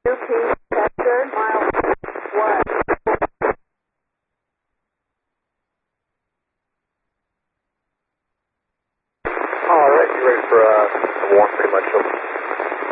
Keith, Texas, mile 1. All right, you ready for one, pretty much open.